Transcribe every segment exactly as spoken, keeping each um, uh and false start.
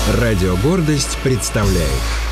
Радиогордость представляет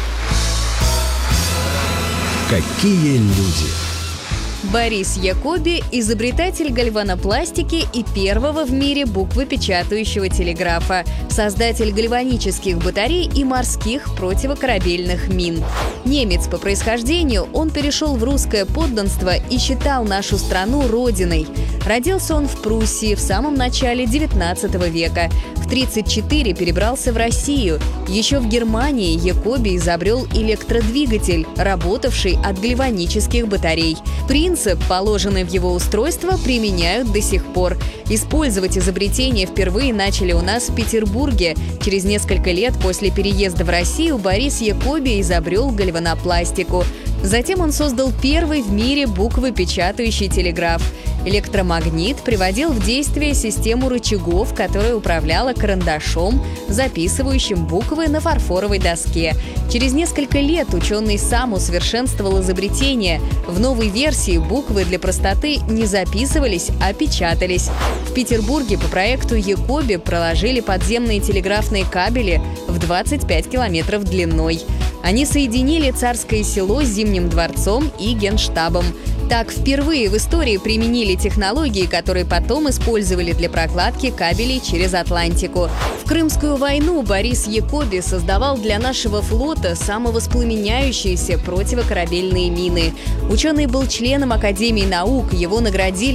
«Какие люди». Борис Якоби – изобретатель гальванопластики и первого в мире буквопечатающего телеграфа, создатель гальванических батарей и морских противокорабельных мин. Немец по происхождению, он перешел в русское подданство и считал нашу страну родиной. Родился он в Пруссии в самом начале девятнадцатого века. В тридцать четыре перебрался в Россию. Еще в Германии Якоби изобрел электродвигатель, работавший от гальванических батарей. Принцип, положенный в его устройство, применяют до сих пор. Использовать изобретение впервые начали у нас в Петербурге. Через несколько лет после переезда в Россию Борис Якоби изобрел гальванопластику. Затем он создал первый в мире буквопечатающий телеграф. Электромагнит приводил в действие систему рычагов, которая управляла карандашом, записывающим буквы на фарфоровой доске. Через несколько лет ученый сам усовершенствовал изобретение. В новой версии буквы для простоты не записывались, а печатались. В Петербурге по проекту Якоби проложили подземные телеграфные кабели в двадцать пять километров длиной. Они соединили Царское село с Зимним дворцом и Генштабом. Так впервые в истории применили технологии, которые потом использовали для прокладки кабелей через Атлантику. В Крымскую войну Борис Якоби создавал для нашего флота самовоспламеняющиеся противокорабельные мины. Ученый был членом Академии наук, его наградили